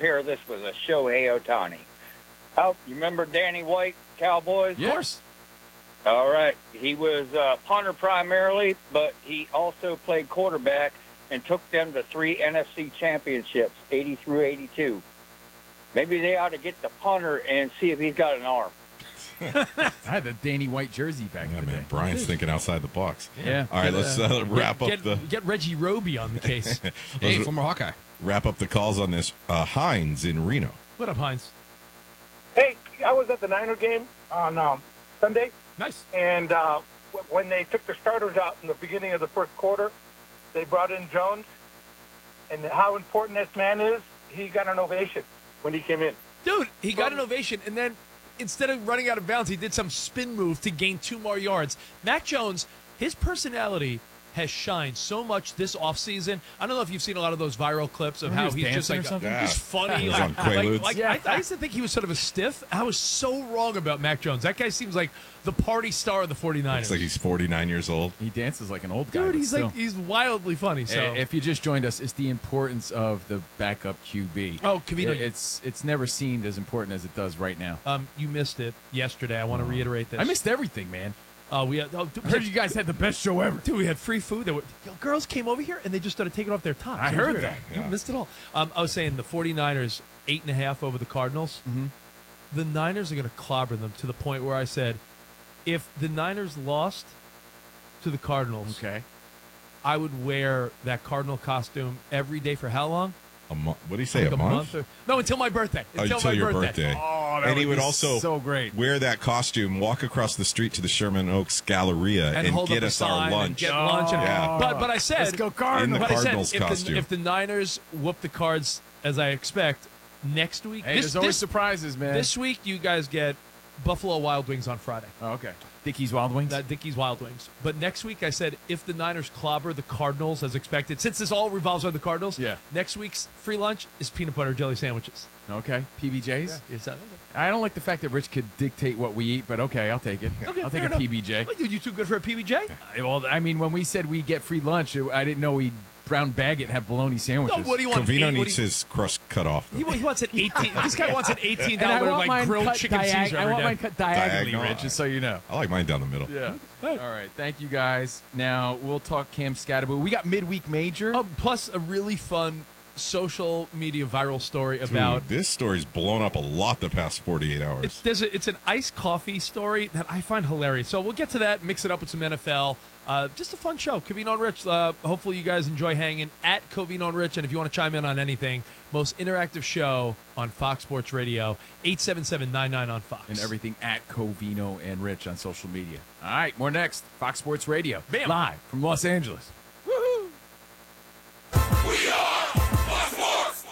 pair this with a Shohei Ohtani. Oh, you remember Danny White, Cowboys? Of course. All right. He was a punter primarily, but he also played quarterback and took them to 3 NFC championships, 80 through 82. Maybe they ought to get the punter and see if he's got an arm. I had the Danny White jersey back in the day. Brian's thinking outside the box. Yeah. All right, let's wrap up Get Reggie Roby on the case. Hey, former Hawkeye. Wrap up the calls on this. Hines in Reno. What up, Hines? Hey, I was at the Niner game on Sunday. Nice. And when they took the starters out in the beginning of the first quarter, they brought in Jones. And how important this man is, he got an ovation when he came in. Dude, he got an ovation, and then instead of running out of bounds, he did some spin move to gain 2 more yards. Mac Jones, his personality has shined so much this offseason. I don't know if you've seen a lot of those viral clips of how he's just like he's funny. He's on Quaaludes. I used to think he was sort of a stiff. I was so wrong about Mac Jones. That guy seems like the party star of the 49ers. Looks like he's 49 years old. He dances like an old guy. Dude, he's wildly funny. So if you just joined us, it's the importance of the backup QB. Oh, Covino. It's never seemed as important as it does right now. You missed it yesterday. I want to reiterate this. I missed everything, man. I heard you guys had the best show ever. Dude, we had free food. Girls came over here, and they just started taking off their tops. I heard that. You missed it all. I was saying the 49ers, 8.5 over the Cardinals. Mm-hmm. The Niners are going to clobber them to the point where I said, if the Niners lost to the Cardinals, okay, I would wear that Cardinal costume every day for how long? A month? What do you say? Like a month? No, until my birthday. Until your birthday. Oh, that and he would be also so great. wear that costume, walk across the street to the Sherman Oaks Galleria, and hold get up a us our sign lunch. And get lunch. Yeah. But I said, let's go Cardinals. In the but Cardinals I said, costume. if the Niners whoop the Cards as I expect next week, hey, there's always surprises, man. This week you guys get Buffalo Wild Wings on Friday. Oh, okay. Dickey's Wild Wings? Dickey's Wild Wings. But next week I said if the Niners clobber the Cardinals as expected, since this all revolves around the Cardinals, next week's free lunch is peanut butter jelly sandwiches. Okay. PBJs? Yeah. I don't like the fact that Rich could dictate what we eat, but okay, I'll take it. Okay, I'll take a enough. PBJ. What, you too good for a PBJ? Well, I mean, when we said we get free lunch, I didn't know we'd brown bag it and have bologna sandwiches. No, what do you want? Covino needs his crust cut off. He wants an 18. This guy wants an $18 like grilled chicken Caesar. I want mine cut diagonally, Diagonal. Rich, just so you know. I like mine down the middle. Yeah. All right. Thank you, guys. Now, we'll talk Cam Scatterbo. We got midweek major. Plus a really fun social media viral story about... Dude, this story's blown up a lot the past 48 hours. It's an iced coffee story that I find hilarious. So we'll get to that, mix it up with some NFL. Just a fun show. Covino and Rich. Hopefully you guys enjoy hanging at Covino and Rich. And if you want to chime in on anything, most interactive show on Fox Sports Radio, 877-99 on Fox. And everything at Covino and Rich on social media. All right, more next. Fox Sports Radio. Bam. Live from Los Angeles. Woohoo! We are Fox Sports.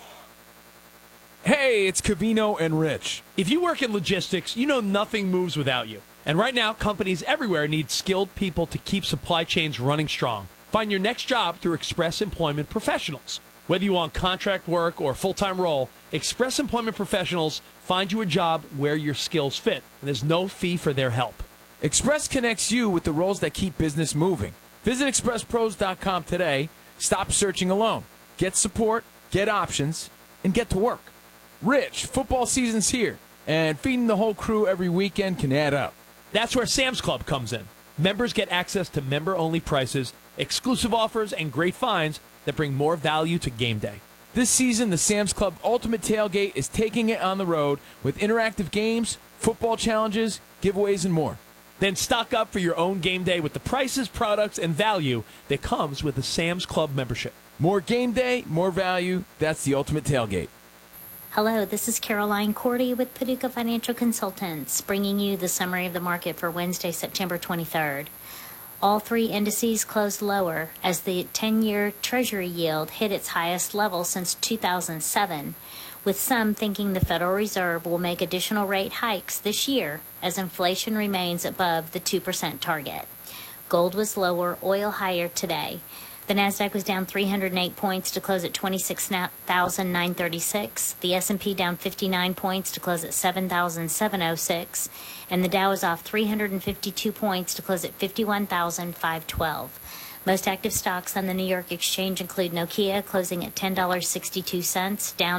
Hey, it's Covino and Rich. If you work in logistics, you know nothing moves without you. And right now, companies everywhere need skilled people to keep supply chains running strong. Find your next job through Express Employment Professionals. Whether you want contract work or a full-time role, Express Employment Professionals find you a job where your skills fit. And there's no fee for their help. Express connects you with the roles that keep business moving. Visit expresspros.com today. Stop searching alone. Get support, get options, and get to work. Rich, football season's here, and feeding the whole crew every weekend can add up. That's where Sam's Club comes in. Members get access to member-only prices, exclusive offers, and great finds that bring more value to game day. This season, the Sam's Club Ultimate Tailgate is taking it on the road with interactive games, football challenges, giveaways, and more. Then stock up for your own game day with the prices, products, and value that comes with the Sam's Club membership. More game day, more value. That's the Ultimate Tailgate. Hello, this is Caroline Cordy with Paducah Financial Consultants, bringing you the summary of the market for Wednesday, September 23rd. All three indices closed lower as the 10-year Treasury yield hit its highest level since 2007, with some thinking the Federal Reserve will make additional rate hikes this year as inflation remains above the 2% target. Gold was lower, oil higher today. The Nasdaq was down 308 points to close at 26,936. The S&P down 59 points to close at 7,706. And the Dow is off 352 points to close at 51,512. Most active stocks on the New York Exchange include Nokia, closing at $10.62, down